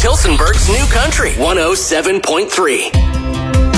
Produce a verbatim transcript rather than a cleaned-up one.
Tilsonburg's New Country one oh seven point three.